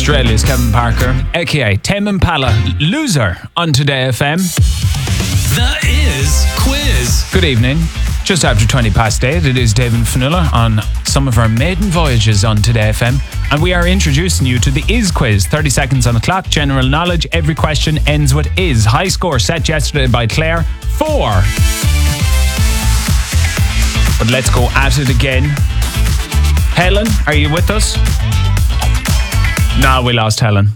Australia's Kevin Parker, aka Tame Impala, loser on Today FM. The Is Quiz. Good evening. Just after 8:20, it is David Fionnuala on some of our maiden voyages on Today FM. And we are introducing you to the Is Quiz. 30 seconds on the clock, general knowledge. Every question ends with is. High score set yesterday by Claire, 4. But let's go at it again. Helen, are you with us? No, we lost Helen.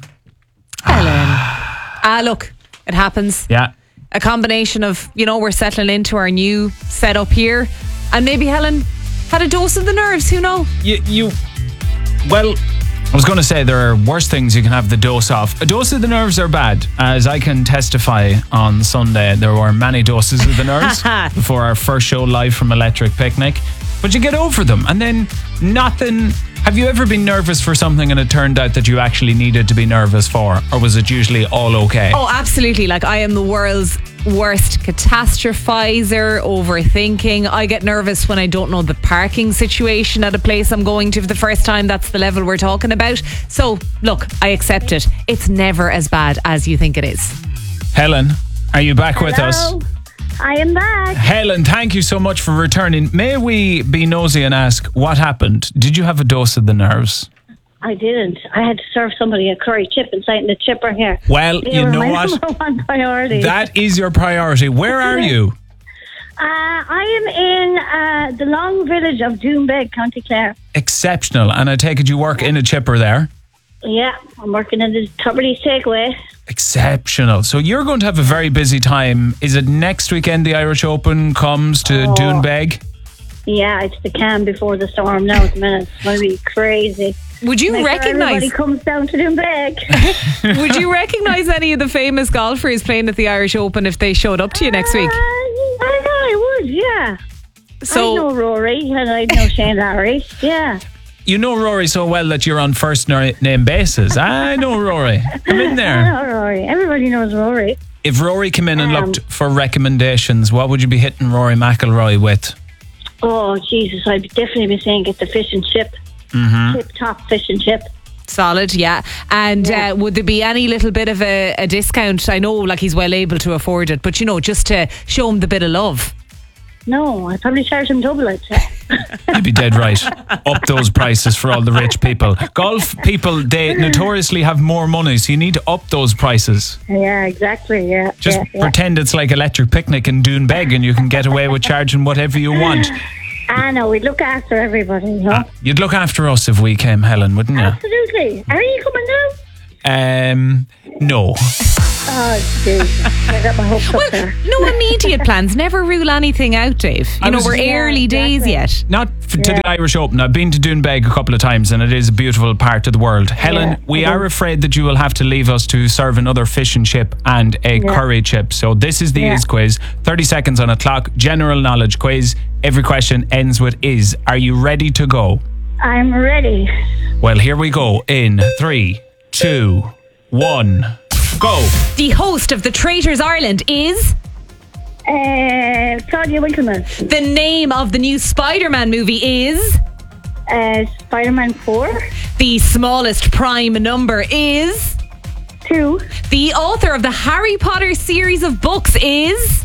Look, it happens. Yeah. A combination of, we're settling into our new setup here. And maybe Helen had a dose of the nerves, who knows? Well, I was going to say there are worse things you can have the dose of. A dose of the nerves are bad. As I can testify on Sunday, there were many doses of the nerves before our first show live from Electric Picnic. But you get over them and then nothing. Have you ever been nervous for something and it turned out that you actually needed to be nervous for? Or was it usually all okay? Oh, absolutely. Like, I am the world's worst catastrophizer, overthinking. I get nervous when I don't know the parking situation at a place I'm going to for the first time. That's the level we're talking about. So, look, I accept it. It's never as bad as you think it is. Helen, are you back with us? I am back. Helen, thank you so much for returning. May we be nosy and ask what happened? Did you have a dose of the nerves? I didn't. I had to serve somebody a curry chip inside the chipper here. Well, They you were know my what? number one priority. That is your priority. Where are you? I am in the long village of Doombeg, County Clare. Exceptional. And I take it you work in a chipper there? Yeah, I'm working in the Tuberty's Takeaway. Exceptional. So you're going to have a very busy time. Is it next weekend the Irish Open comes to Doombeg? Yeah, it's the calm before the storm now at the minute. It's going to be crazy. Would you recognise? Everybody comes down to Doombeg. Would you recognise any of the famous golfers playing at the Irish Open if they showed up to you next week? I would, yeah. So I know Rory and I know Shane Larry. Yeah. You know Rory so well that you're on first name basis. I know Rory. Come in I there. know Rory. Everybody knows Rory. If Rory came in and looked for recommendations, what would you be hitting Rory McIlroy with? Oh, Jesus, I'd definitely be saying get the fish and chip. Tip top fish and chip. solid, yeah. And would there be any little bit of a discount? I know, like, he's well able to afford it, but, just to show him the bit of love. No, I'd probably charge him double, I'd say. You'd be dead right. Up those prices for all the rich people. Golf people, they notoriously have more money, so you need to up those prices. Yeah, exactly, yeah. Just pretend it's like Electric Picnic in Doombeg and you can get away with charging whatever you want. I know, we'd look after everybody, You'd look after us if we came, Helen, wouldn't you? Absolutely. Are you coming down? No. Oh, Jesus. I got my hopes up there. No immediate plans. Never rule anything out, Dave. We're early days yet. Not to the Irish Open. I've been to Doombeg a couple of times and it is a beautiful part of the world. Helen, we are afraid that you will have to leave us to serve another fish and chip and a curry chip. So this is the Is quiz. 30 seconds on a clock. General knowledge quiz. Every question ends with is. Are you ready to go? I'm ready. Well, here we go in 3, 2, 1, go. The host of the Traitors Ireland is... Claudia Winkleman. The name of the new Spider-Man movie is... Spider-Man 4. The smallest prime number is... 2. The author of the Harry Potter series of books is...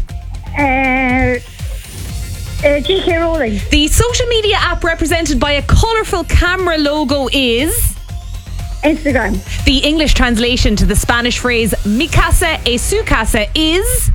J.K. Rowling. The social media app represented by a colourful camera logo is... Instagram. The English translation to the Spanish phrase mi casa es su casa is...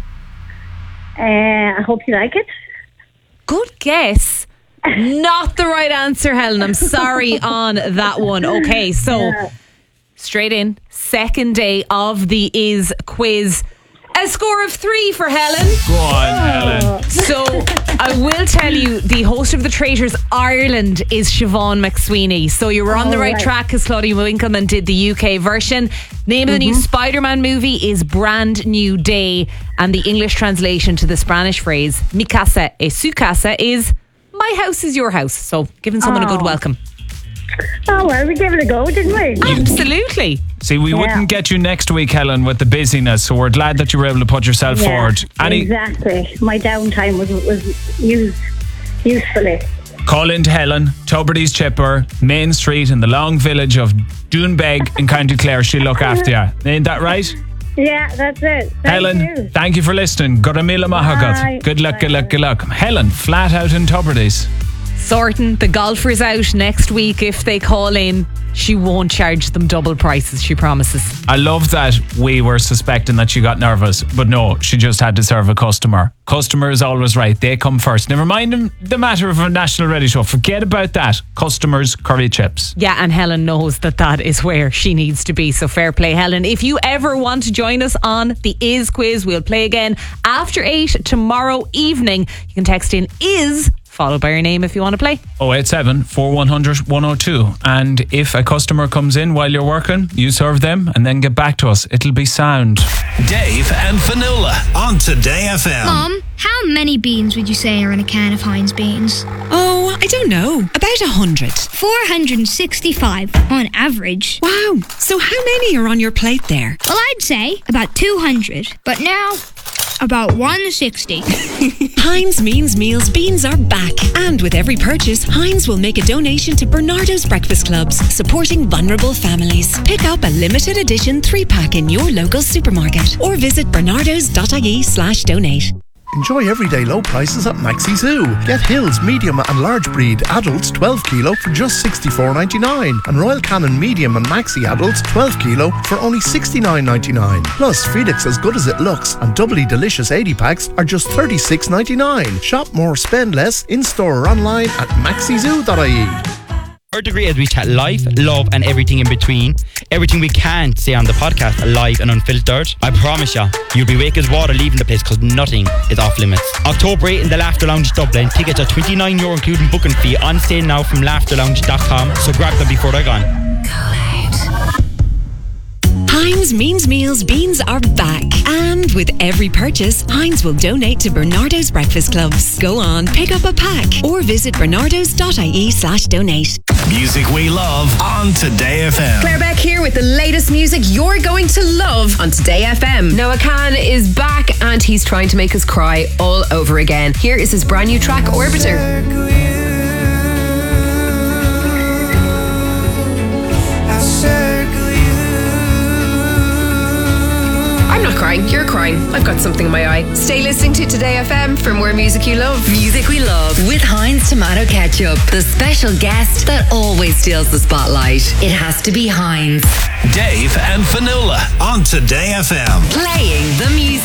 I hope you like it. Good guess. Not the right answer, Helen. I'm sorry on that one. Okay, so straight in. Second day of the Is quiz. A score of 3 for Helen. Go on, Helen. So I will tell you, the host of the Traitors Ireland is Siobhan McSweeney. So you were on the right track because Claudia Winkleman did the UK version. Name of the new Spider-Man movie is Brand New Day, and the English translation to the Spanish phrase Mi casa es su casa is my house is your house. So giving someone a good welcome. Oh, well, we gave it a go, didn't we? Absolutely. See, we wouldn't get you next week, Helen, with the busyness, so we're glad that you were able to put yourself forward. Exactly. My downtime was used usefully. Call into Helen, Tubridy's Chipper, Main Street in the long village of Doonbeg in County Clare. She'll look after you. Ain't that right? Yeah, that's it. Helen, thank you for listening. Guramila Mahagat. Good luck, good luck, good luck. Helen, flat out in Tubridy's. Sorting the golfers out next week if they call in. She won't charge them double prices, she promises. I love that we were suspecting that she got nervous, but no, she just had to serve a customer. Customer is always right. They come first. Never mind the matter of a national radio show. Forget about that. Customers, curry chips. Yeah, and Helen knows that is where she needs to be. So fair play, Helen. If you ever want to join us on the Is quiz, we'll play again after 8 tomorrow evening. You can text in Is followed by your name if you want to play. 087 4100 102. And if a customer comes in while you're working, you serve them and then get back to us. It'll be sound. Dave and Fionnuala on Today FM. Mom, how many beans would you say are in a can of Heinz beans? Oh, I don't know. About 100. 465 on average. Wow. So how many are on your plate there? Well, I'd say about 200. But now, about 160. Heinz Means Meals beans are back. And with every purchase, Heinz will make a donation to Bernardo's Breakfast Clubs, supporting vulnerable families. Pick up a limited edition 3-pack in your local supermarket or visit bernardos.ie/donate. Enjoy everyday low prices at Maxi Zoo. Get Hills medium and large breed adults 12 kilo for just $64.99 and Royal Canin medium and maxi adults 12 kilo for only $69.99. Plus Felix As Good As It Looks and doubly delicious 80 packs are just $36.99. Shop more, spend less in store or online at maxizoo.ie. Our degree as we chat life, love and everything in between. Everything we can't say on the podcast live and unfiltered. I promise you, you'll be wake as water leaving the place because nothing is off limits. October 8 in the Laughter Lounge Dublin. Tickets are €29 including booking fee, on sale now from laughterlounge.com. So grab them before they're gone. Heinz Means Meals beans are back. And with every purchase, Heinz will donate to Bernardo's Breakfast Clubs. Go on, pick up a pack or visit bernardos.ie/donate. Music we love on Today FM. Claire Beck here with the latest music you're going to love on Today FM. Noah Khan is back and he's trying to make us cry all over again. Here is his brand new track, Orbiter. I'm not crying, you're crying. I've got something in my eye. Stay listening to Today FM for more music you love. Music we love with Heinz Tomato Ketchup, the special guest that always steals the spotlight. It has to be Heinz. Dave and Fionnuala on Today FM. Playing the music.